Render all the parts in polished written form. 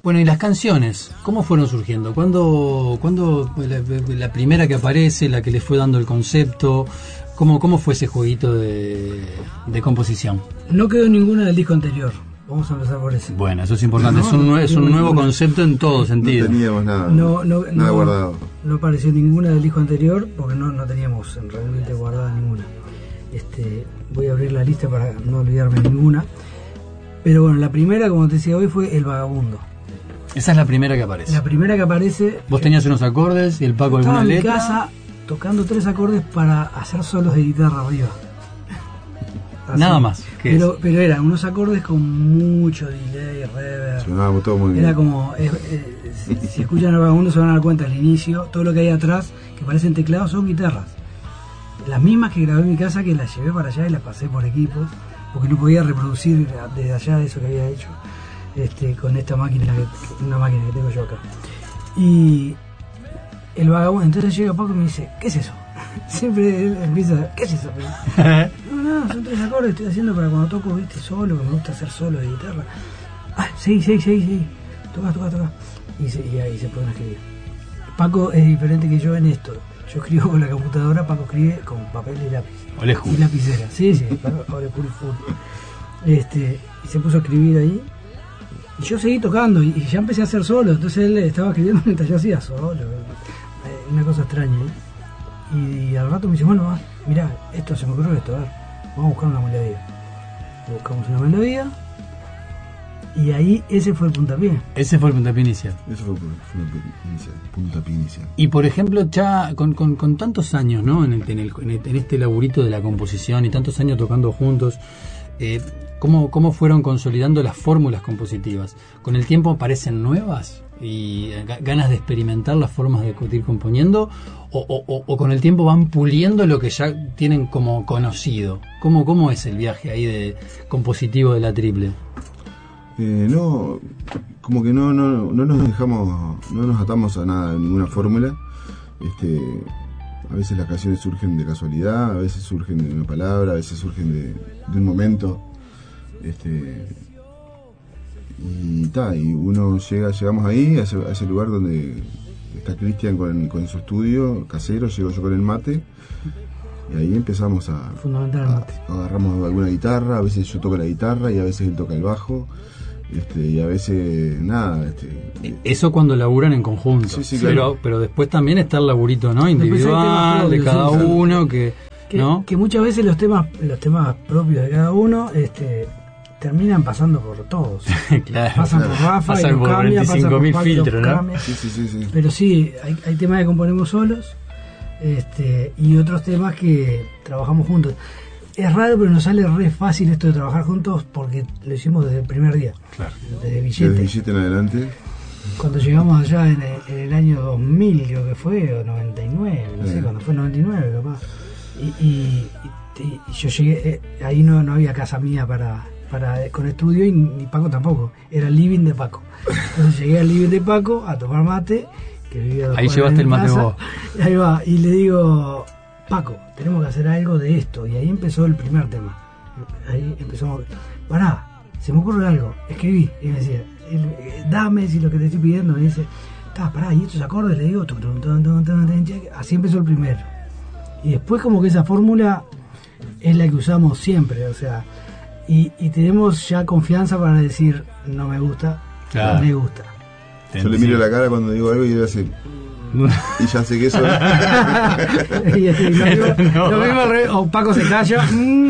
Bueno, y las canciones, ¿cómo fueron surgiendo? ¿Cuándo la primera que aparece, la que le fue dando el concepto? ¿Cómo fue ese jueguito de composición? No quedó ninguna del disco anterior. Vamos a empezar por eso. Bueno, eso es importante. Es un nuevo concepto en todo sentido. No teníamos nada, nada guardado. No apareció ninguna del disco anterior porque no teníamos realmente guardada ninguna. Voy a abrir la lista para no olvidarme ninguna. Pero bueno, la primera, como te decía hoy, fue El Vagabundo. Esa es la primera que aparece. La primera que aparece... Vos tenías unos acordes y el Paco alguna letra. Estaba en mi casa tocando 3 acordes para hacer solos de guitarra arriba. Así. Nada más. Pero eran unos acordes con mucho delay, reverb. Sonábamos todo muy bien. Era como... si escuchan El Vagabundo se van a dar cuenta al inicio, todo lo que hay atrás, que parecen teclados, son guitarras. Las mismas que grabé en mi casa, que las llevé para allá y las pasé por equipos, porque no podía reproducir desde allá eso que había hecho con esta máquina, una máquina que tengo yo acá. Y El Vagabundo, entonces llega Paco y me dice, ¿qué es eso? Siempre él empieza, ¿qué es eso? No, son 3 acordes, estoy haciendo para cuando toco, viste, solo, que me gusta hacer solo de guitarra. Sí. Toca. Y ahí se pueden escribir. Paco es diferente que yo en esto. Yo escribo con la computadora, Paco escribe con papel y lápiz. Olejú. Y lapicera. Sí, ahora full. Y se puso a escribir ahí. Y yo seguí tocando y ya empecé a hacer solo. Entonces él estaba escribiendo mientras yo hacía solo. Una cosa extraña, ¿eh? Y al rato me dice, bueno, mirá, esto se me ocurrió esto, a ver, vamos a buscar una melodía. Buscamos una melodía. Y ahí ese fue el puntapié. Ese fue el puntapié inicial. Eso fue el puntapié inicial. Y por ejemplo, ya con tantos años, ¿no? En este laburito de la composición y tantos años tocando juntos, ¿cómo fueron consolidando las fórmulas compositivas? ¿Con el tiempo aparecen nuevas y ganas de experimentar las formas de ir componiendo? ¿O con el tiempo van puliendo lo que ya tienen como conocido? ¿Cómo es el viaje ahí de compositivo de La Triple? No, como que no nos dejamos, no nos atamos a nada, a ninguna fórmula. A veces las canciones surgen de casualidad, a veces surgen de una palabra, a veces surgen de un momento. Y uno llegamos ahí, a ese lugar donde está Cristian con su estudio casero, llego yo con el mate. Y ahí empezamos agarramos alguna guitarra, a veces yo toco la guitarra y a veces él toca el bajo. Y a veces nada. Eso cuando laburan en conjunto. Sí, claro. Pero después también está el laburito, ¿no? Individual de cada uno, ¿no? Que muchas veces los temas propios de cada uno terminan pasando por todos. Claro, pasan por Rafa, pasan y por 45.000 filtros, ¿no? Sí. Pero sí, hay temas que componemos solos, y otros temas que trabajamos juntos. Es raro, pero nos sale re fácil esto de trabajar juntos porque lo hicimos desde el primer día. Claro. Desde Billete. Desde Billete en adelante. Cuando llegamos allá en el año 2000, creo que fue, o 99, no sé, cuando fue 99 capaz. Y yo llegué, ahí no había casa mía con estudio y ni Paco tampoco. Era el living de Paco. Entonces llegué al living de Paco a tomar mate, que vivía ahí llevaste el mate vos. Ahí va, y le digo, Paco, tenemos que hacer algo de esto. Y ahí empezó el primer tema. Ahí empezamos, pará, se me ocurre algo, escribí. Y me decía, dame si lo que te estoy pidiendo. Me dice, pará, y estos acordes, le digo, así empezó el primero. Y después como que esa fórmula es la que usamos siempre, o sea, y tenemos ya confianza para decir, no me gusta, claro. Me gusta. Yo le miro la cara cuando digo algo y él hace... y ya sé que eso lo mismo, o Paco se calla.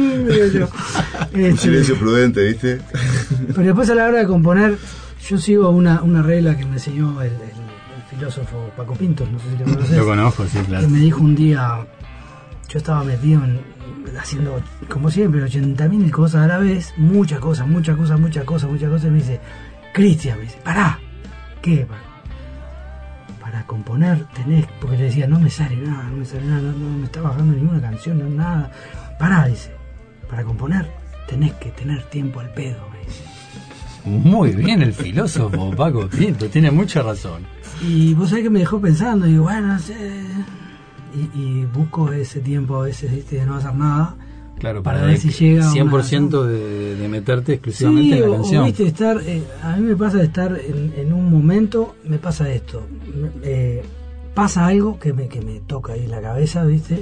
Un silencio prudente, ¿viste? Pero después a la hora de componer, yo sigo una regla que me enseñó el filósofo Paco Pintos, no sé si lo conoces. Lo conozco, sí, claro. Que me dijo un día, yo estaba metido haciendo, como siempre, 80.000 cosas a la vez, muchas cosas, y me dice, Cristian, me dice, pará, ¿qué? Para componer tenés, porque le decía, no me sale nada, no me está bajando ninguna canción, no nada. Pará, dice, para componer tenés que tener tiempo al pedo, me dice. Muy bien el filósofo, Paco Pinto, tiene mucha razón. Y vos sabés que me dejó pensando, y digo, bueno, no sé. Y busco ese tiempo a veces de no hacer nada, Claro, para ver si llega 100% de meterte exclusivamente en la canción. Viste, estar, a mí me pasa de estar en un momento, me pasa esto, pasa algo que me toca ahí en la cabeza, viste,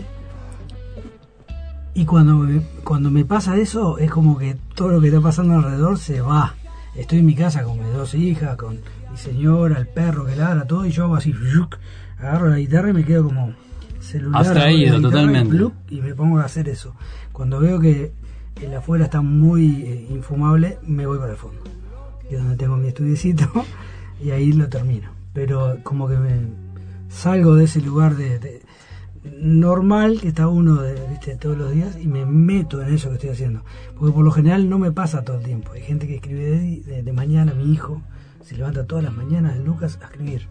y cuando me pasa eso es como que todo lo que está pasando alrededor se va. Estoy en mi casa con mis 2 hijas, con mi señora, el perro que ladra, todo, y yo hago así, agarro la guitarra y me quedo como celular, abstraído totalmente, y me pongo a hacer eso. Cuando veo que el afuera está muy infumable, me voy para el fondo, que es donde tengo mi estudiecito, y ahí lo termino. Pero como que me salgo de ese lugar de normal que está uno ¿viste? Todos los días, y me meto en eso que estoy haciendo, porque por lo general no me pasa todo el tiempo. Hay gente que escribe de mañana. Mi hijo se levanta todas las mañanas, Lucas, a escribir.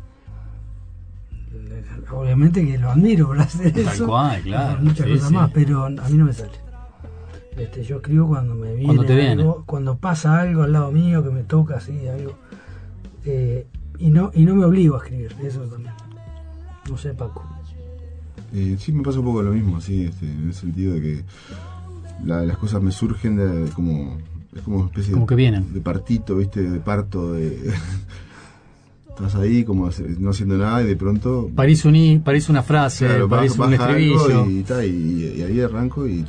Obviamente que lo admiro por hacer tal eso, cual, claro, muchas cosas más, pero a mí no me sale. Yo escribo cuando me viene, algo, cuando pasa algo al lado mío que me toca así algo, y no me obligo a escribir, eso también. No sé, Paco. Sí, me pasa un poco lo mismo, sí, en el sentido de que las cosas me surgen es como una especie como que vienen de partito, viste, de parto, estás ahí como no haciendo nada y de pronto parece una frase, claro, parece un estribillo y ahí arranco y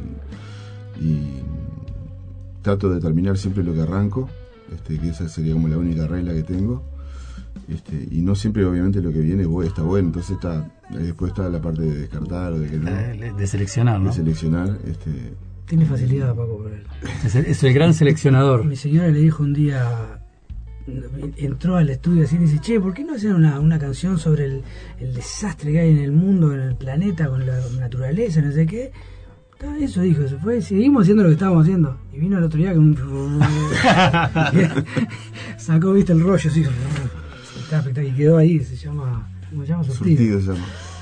trato de terminar siempre lo que arranco, que esa sería como la única regla que tengo. Y no siempre obviamente lo que viene está bueno, entonces después está la parte de descartar o de que no, de seleccionar, ¿no? De seleccionar, tiene facilidad, Paco, por él. Es el gran seleccionador. Mi señora le dijo un día, entró al estudio así y dice, che, ¿por qué no hacen una canción sobre el desastre que hay en el mundo, en el planeta, con la naturaleza, no sé qué? Eso dijo, se fue, seguimos haciendo lo que estábamos haciendo. Y vino el otro día con sacó, viste, el rollo así, y quedó ahí. Se llama, ¿cómo se llama? Surtido se llama.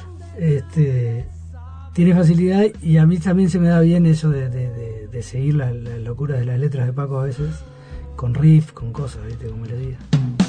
Tiene facilidad, y a mí también se me da bien eso de seguir la locura de las letras de Paco a veces, con riff, con cosas, viste, con melodía.